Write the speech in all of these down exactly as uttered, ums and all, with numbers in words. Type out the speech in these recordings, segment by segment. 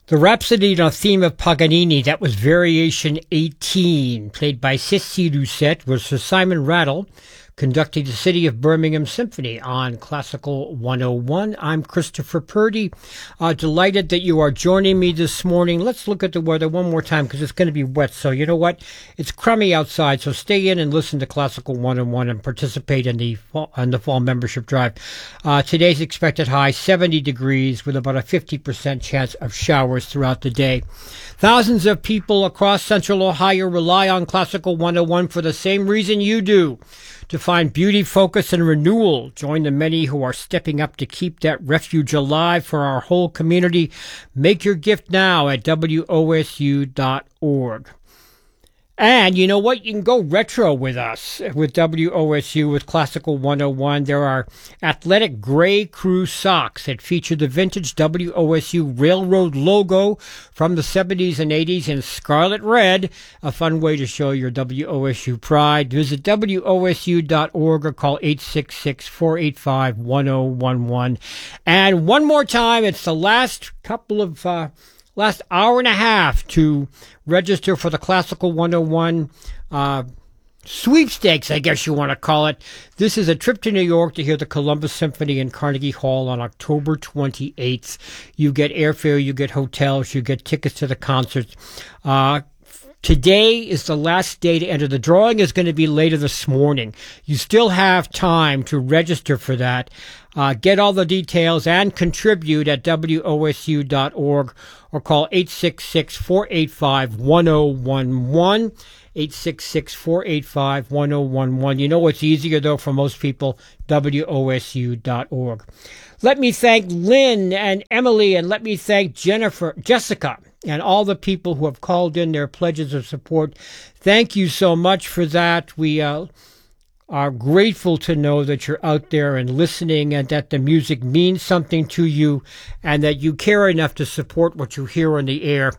The Rhapsody on a theme of Paganini, that was Variation eighteen, played by Cécile Lucet, was Sir Simon Rattle, conducting the City of Birmingham Symphony on Classical one oh one. I'm Christopher Purdy. Uh, delighted that you are joining me this morning. Let's look at the weather one more time because it's going to be wet. So you know what? It's crummy outside, so stay in and listen to Classical one oh one and participate in the fall, in the fall membership drive. Uh, today's expected high, seventy degrees, with about a fifty percent chance of showers throughout the day. Thousands of people across Central Ohio rely on Classical one oh one for the same reason you do, to find beauty, focus, and renewal. Join the many who are stepping up to keep that refuge alive for our whole community. Make your gift now at W O S U dot org. And you know what? You can go retro with us with W O S U with Classical one oh one. There are athletic gray crew socks that feature the vintage W O S U Railroad logo from the seventies and eighties in scarlet red. A fun way to show your W O S U pride. Visit W O S U dot org or call eight six six, four eight five, one oh one one. And one more time, it's the last couple of... Uh, last hour and a half to register for the Classical one oh one uh, sweepstakes, I guess you want to call it. This is a trip to New York to hear the Columbus Symphony in Carnegie Hall on October twenty-eighth. You get airfare, you get hotels, you get tickets to the concerts. Uh, Today is the last day to enter. The drawing is going to be later this morning. You still have time to register for that. Uh, get all the details and contribute at W O S U dot org or call eight six six, four eight five, one oh one one. eight six six, four eight five, one oh one one. You know what's easier, though, for most people? W O S U dot org. Let me thank Lynn and Emily, and let me thank Jennifer, Jessica, and all the people who have called in their pledges of support. Thank you so much for that. We uh, are grateful to know that you're out there and listening, and that the music means something to you, and that you care enough to support what you hear on the air.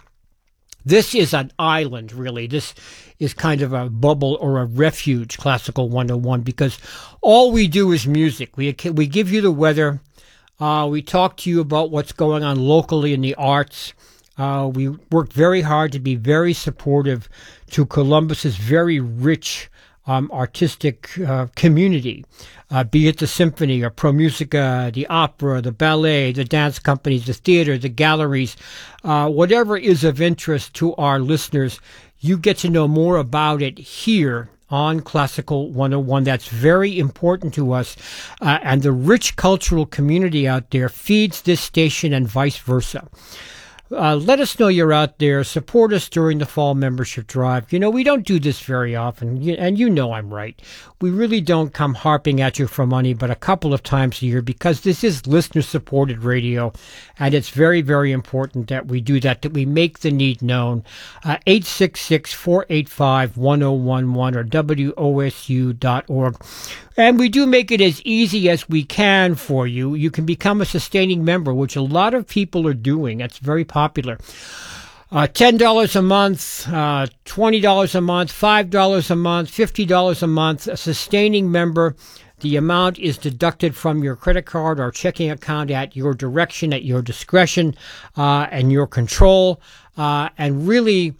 This is an island, really. This is kind of a bubble or a refuge, Classical one oh one, because all we do is music. We we give you the weather. Uh, we talk to you about what's going on locally in the arts. Uh, we work very hard to be very supportive to Columbus's very rich um, artistic uh, community, uh, be it the symphony or Pro Musica, the opera, the ballet, the dance companies, the theater, the galleries, uh, whatever is of interest to our listeners. You get to know more about it here on Classical one oh one. That's very important to us. Uh, and the rich cultural community out there feeds this station and vice versa. Uh, let us know you're out there. Support us during the fall membership drive. You know, we don't do this very often, and you know I'm right. We really don't come harping at you for money, but a couple of times a year, because this is listener-supported radio, and it's very, very important that we do that, that we make the need known. Uh, eight six six, four eight five, one oh one one or W O S U dot org. And we do make it as easy as we can for you. You can become a sustaining member, which a lot of people are doing. That's very popular. Uh, ten dollars a month, uh, twenty dollars a month, five dollars a month, fifty dollars a month. A sustaining member, the amount is deducted from your credit card or checking account at your direction, at your discretion, uh, and your control, uh, and really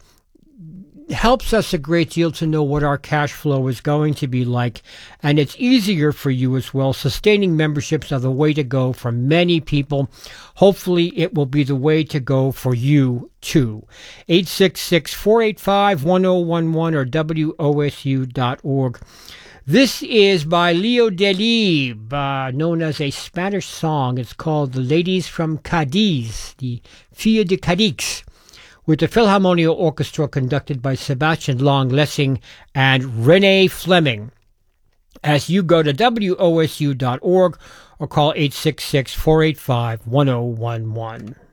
helps us a great deal to know what our cash flow is going to be like, and it's easier for you as well. Sustaining memberships are the way to go for many people. Hopefully it will be the way to go for you too. eight six six, four eight five, one oh one one or W O S U dot org. This is by Leo Delibes, uh, known as a Spanish song. It's called The Ladies from Cadiz, the Filles de Cadix, with the Philharmonia Orchestra conducted by Sebastian Long-Lessing and Renee Fleming. As you go to W O S U dot org or call eight six six, four eight five, one oh one one.